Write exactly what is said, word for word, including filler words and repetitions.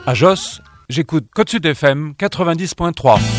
À Josse, j'écoute Côte Sud F M quatre-vingt-dix point trois.